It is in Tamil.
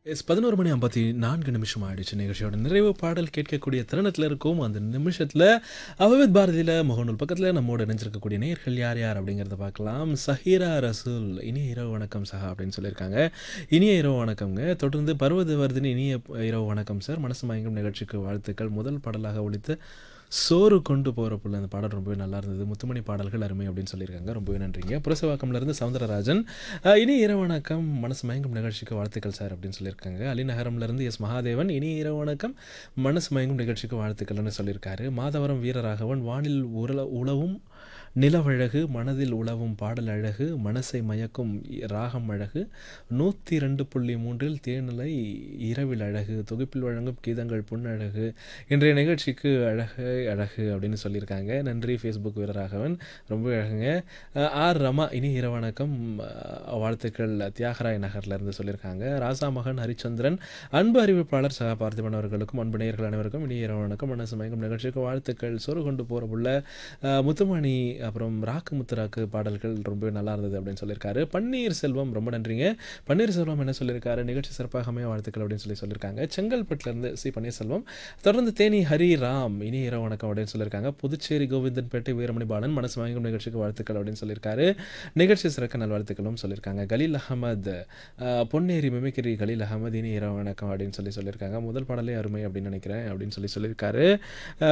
எஸ் 11 மணி 54 நிமிஷம் ஆயிடுச்சு. நிகழ்ச்சியோட நிறைவு பாடல் கேட்கக்கூடிய தருணத்தில் இருக்கும். அந்த நிமிஷத்தில் அவவித் பாரதியில் முகநூல் பக்கத்தில் நம்மோடு இணைஞ்சிருக்கக்கூடிய நேயர்கள் யார் யார் அப்படிங்கிறத பார்க்கலாம். சஹீரா ரசூல் இனிய இரவு வணக்கம் சஹா அப்படின்னு சொல்லியிருக்காங்க. இனிய இரவு வணக்கம்ங்க. தொடர்ந்து பர்வதவர்தினி இனிய இரவு வணக்கம் சார். மனசு மயங்கும் நிகழ்ச்சிக்கு வாழ்த்துக்கள். முதல் பாடலாக ஒலித்த சோறு கொண்டு போகிற புள்ள அந்த பாடல் ரொம்பவே நல்லா இருந்தது. முத்துமணி பாடல்கள் அருமை அப்படின்னு சொல்லியிருக்காங்க. ரொம்பவே நன்றிங்க. புரசவாக்கம்லேருந்து சவுந்தரராஜன் இனி இரவு வணக்கம் மனசு மயங்கும் நிகழ்ச்சிக்கு வாழ்த்துக்கள் சார் அப்படின்னு சொல்லியிருக்காங்க. அலிநகரம்லேருந்து எஸ் மகாதேவன் இனி இரவு வணக்கம் மனசு மயங்கும் நிகழ்ச்சிக்கு வாழ்த்துக்கள்னு சொல்லியிருக்காரு. மாதவரம் வீரராகவன் வானில் உலவும் நிலவழகு மனதில் உலவும் பாடல் அழகு மனசை மயக்கும் ராகம் அழகு 102.3 தேனிலை இரவில் அழகு தொகுப்பில் வழங்கும் கீதங்கள் பொன்னழகு இன்றைய நிகழ்ச்சிக்கு அழகு அழகு அப்படின்னு சொல்லியிருக்காங்க. நன்றி ஃபேஸ்புக் வீரராகவன் ரொம்ப அழகுங்க. ஆர் ரமா இனி இரவணக்கம் வாழ்த்துக்கள் தியாகராய நகர்லேருந்து சொல்லியிருக்காங்க. ராசா மகன் ஹரிச்சந்திரன் அன்பு அறிவிப்பாளர் சகா பார்த்திபன் அவர்களுக்கும் அன்பு நேயர்கள் அனைவருக்கும் இனி இரவணக்கம் மனசு மயங்கும் நிகழ்ச்சிக்கு வாழ்த்துக்கள். சொரு கொண்டு போகிற புள்ள முத்துமணி அப்புறம் ராக்கு முத்துராக்கு பாடல்கள் ரொம்பவே நல்லா இருந்தது அப்படின்னு சொல்லியிருக்காரு. பன்னீர் செல்வம் ரொம்ப நன்றிங்க. பன்னீர் செல்வம் என்ன சொல்லியிருக்காரு, நிகழ்ச்சி சிறப்பாக அமைய வாழ்த்துக்கள் அப்படின்னு சொல்லியிருக்காங்க. செங்கல்பட்டுலேருந்து சி பன்னீர்செல்வம். தொடர்ந்து தேனி ஹரி ராம் இனி இரவு வணக்கம் அப்படின்னு சொல்லியிருக்காங்க. புதுச்சேரி கோவிந்தன்பேட்டை வீரமணி பாலன் மனசு வாங்கும் நிகழ்ச்சிக்கு வாழ்த்துக்கள் அப்படின்னு சொல்லியிருக்காரு. நிகழ்ச்சி சிறக்க நல்வாழ்த்துக்களும் சொல்லியிருக்காங்க. கலீல் அகமது பொன்னேரி மிமிக்கிரி கலீல் அகமது இனி இரவு வணக்கம் அப்படின்னு சொல்லியிருக்காங்க. முதல் பாடலே அருமை அப்படின்னு நினைக்கிறேன் அப்படின்னு சொல்லியிருக்காரு.